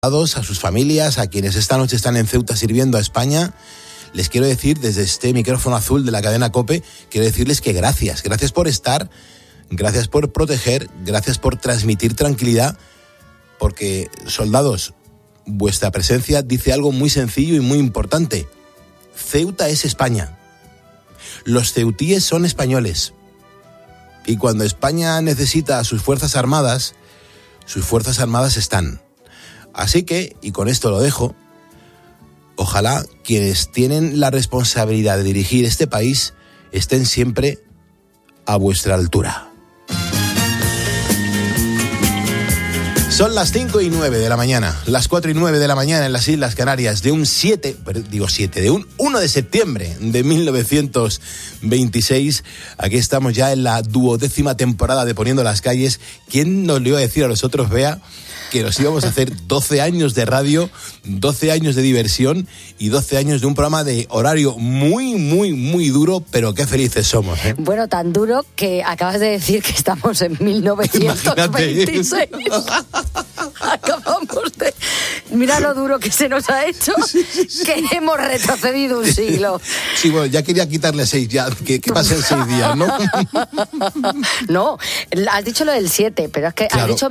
a sus familias, a quienes esta noche están en Ceuta sirviendo a España, les quiero decir desde este micrófono azul de la cadena COPE, quiero decirles que gracias por estar, gracias por proteger, gracias por transmitir tranquilidad, porque, soldados, vuestra presencia dice algo muy sencillo y muy importante. Ceuta es España. Los ceutíes son españoles. Y cuando España necesita a sus fuerzas armadas están. Así que, y con esto lo dejo, ojalá quienes tienen la responsabilidad de dirigir este país estén siempre a vuestra altura. Son las 5:09 de la mañana, las 4:09 de la mañana en las Islas Canarias, de un 1 de septiembre de 1926. Aquí estamos ya en la 12ª temporada de Poniendo las Calles. ¿Quién nos lo iba a decir a nosotros, Bea, que nos íbamos a hacer 12 años de radio, 12 años de diversión y 12 años de un programa de horario muy, muy, muy duro, pero qué felices somos, ¿eh? Bueno, tan duro que acabas de decir que estamos en 1926. Acabamos de... Mira lo duro que se nos ha hecho, que hemos retrocedido un siglo. Sí, bueno, ya quería quitarle 6 ya, que pasen 6 días, ¿no? No, has dicho lo del 7, pero es que claro. Has dicho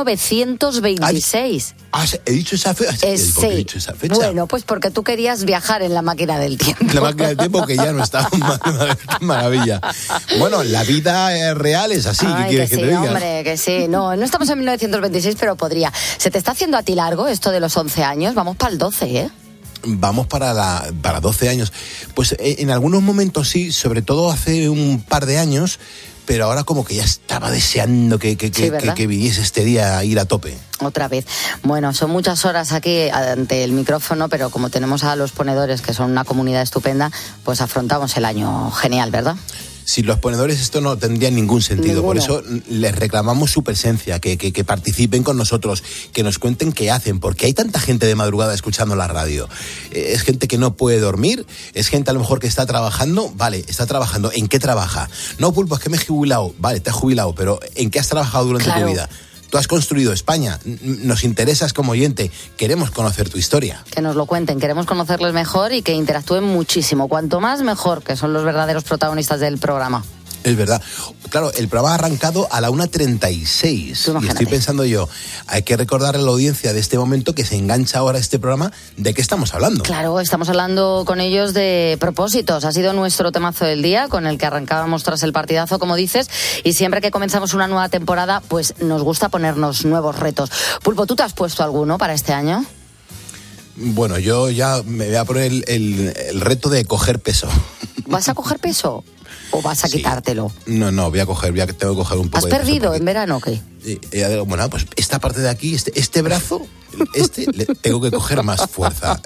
1926. ¿He dicho esa fecha? ¿Por qué he dicho esa fecha? Bueno, pues porque tú querías viajar en la máquina del tiempo. La máquina del tiempo que ya no está. Qué maravilla. Bueno, la vida real es así. Ay, ¿qué quieres que te diga? Hombre, que sí. No estamos en 1926, pero podría. ¿Se te está haciendo a ti largo esto de los 11 años? Vamos para el 12, ¿eh? Vamos para 12 años. Pues en algunos momentos sí, sobre todo hace un par de años, pero ahora como que ya estaba deseando que viniese este día a ir a tope. Otra vez. Bueno, son muchas horas aquí ante el micrófono, pero como tenemos a los ponedores, que son una comunidad estupenda, pues afrontamos el año genial, ¿verdad? Sin los ponedores esto no tendría ningún sentido. Ninguno. Por eso les reclamamos su presencia, que participen con nosotros, que nos cuenten qué hacen, porque hay tanta gente de madrugada escuchando la radio. Es gente que no puede dormir, es gente a lo mejor que está trabajando. Vale, está trabajando. ¿En qué trabaja? No, Pulpo, es que me he jubilado. Vale, te has jubilado, pero ¿en qué has trabajado durante tu vida? Tú has construido España, nos interesas como oyente, queremos conocer tu historia. Que nos lo cuenten, queremos conocerles mejor y que interactúen muchísimo. Cuanto más mejor, que son los verdaderos protagonistas del programa. Es verdad. Claro, el programa ha arrancado a la 1:36. Y estoy pensando yo, hay que recordarle a la audiencia de este momento que se engancha ahora este programa, ¿de qué estamos hablando? Claro, estamos hablando con ellos de propósitos. Ha sido nuestro temazo del día, con el que arrancábamos tras el partidazo, como dices, y siempre que comenzamos una nueva temporada, pues nos gusta ponernos nuevos retos. Pulpo, ¿tú te has puesto alguno para este año? Bueno, yo ya me voy a poner el reto de coger peso. ¿Vas a coger peso? ¿O vas a quitártelo? No, tengo que coger un poco. ¿Has perdido en verano o qué? Bueno, pues esta parte de aquí, este brazo, le tengo que coger más fuerza.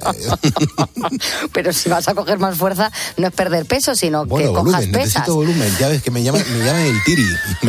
Pero si vas a coger más fuerza, no es perder peso, sino que cojas pesas. Necesito volumen, ya ves que me llaman el tiri,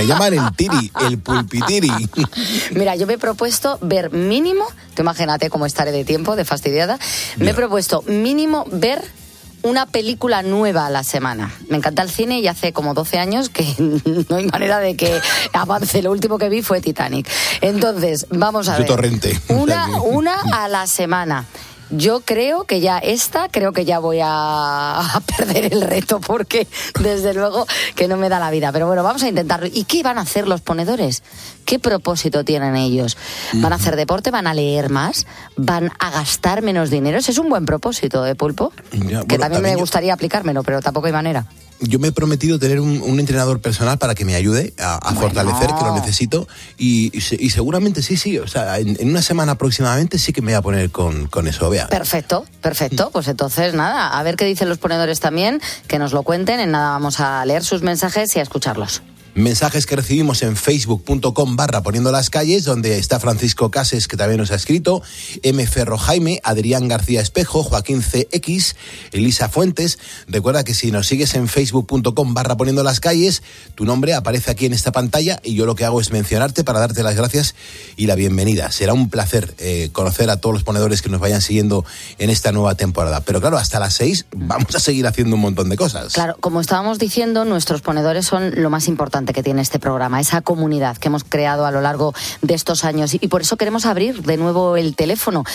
el pulpitiri. Mira, yo me he propuesto ver mínimo, tú imagínate cómo estaré de tiempo, de fastidiada, me he propuesto mínimo ver una película nueva a la semana. Me encanta el cine y hace como 12 años que no hay manera de que avance. Lo último que vi fue Titanic. Entonces, vamos a ver. Torrente. Una a la semana. Yo creo que ya voy a perder el reto porque desde luego que no me da la vida. Pero bueno, vamos a intentarlo. ¿Y qué van a hacer los ponedores? ¿Qué propósito tienen ellos? ¿Van a hacer deporte? ¿Van a leer más? ¿Van a gastar menos dinero? Ese es un buen propósito, Pulpo. Que también me gustaría aplicármelo, pero tampoco hay manera. Yo me he prometido tener un entrenador personal para que me ayude a fortalecer, que lo necesito, y seguramente sí, o sea, en una semana aproximadamente sí que me voy a poner con eso, Bea. Perfecto, pues entonces nada, a ver qué dicen los ponedores también, que nos lo cuenten, en nada vamos a leer sus mensajes y a escucharlos. Mensajes que recibimos en facebook.com/Poniendo las Calles, donde está Francisco Cases, que también nos ha escrito, M. Ferro Jaime, Adrián García Espejo, Joaquín CX, Elisa Fuentes. Recuerda que si nos sigues en facebook.com/Poniendo las Calles, tu nombre aparece aquí en esta pantalla y yo lo que hago es mencionarte para darte las gracias y la bienvenida. Será un placer conocer a todos los ponedores que nos vayan siguiendo en esta nueva temporada. Pero claro, hasta las 6 vamos a seguir haciendo un montón de cosas. Claro, como estábamos diciendo, nuestros ponedores son lo más importante importante que tiene este programa, esa comunidad que hemos creado a lo largo de estos años. Y por eso queremos abrir de nuevo el teléfono